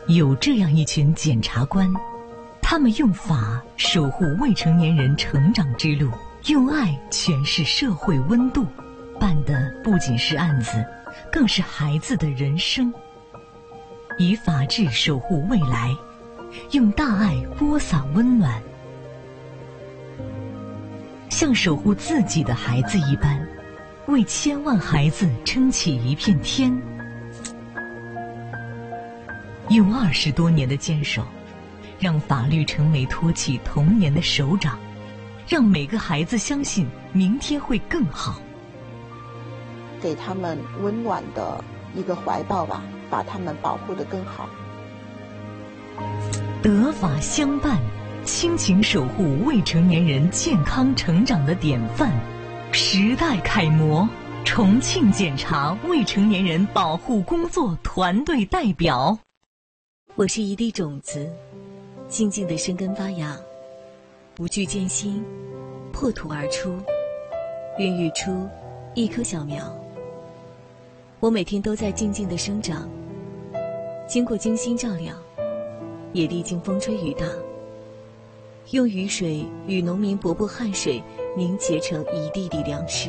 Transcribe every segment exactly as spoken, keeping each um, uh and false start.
有这样一群检察官，他们用法守护未成年人成长之路，用爱诠释社会温度，办的不仅是案子，更是孩子的人生。以法治守护未来，用大爱播撒温暖，像守护自己的孩子一般，为千万孩子撑起一片天。用二十多年的坚守，让法律成为托起童年的手掌，让每个孩子相信明天会更好。 给他们温暖的一个怀抱吧，把他们保护得更好。 德法相伴，亲情守护未成年人健康成长的典范，时代楷模，重庆检察未成年人保护工作团队代表。 我是一粒种子，静静地生根发芽，不惧艰辛，破土而出，孕育出一棵小苗。我每天都在静静地生长，经过精心照料，也历经风吹雨打，用雨水与农民伯伯汗水凝结成一粒粒粮食。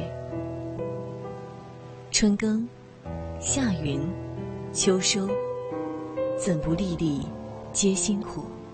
春耕，夏耘，秋收，怎不粒粒皆辛苦？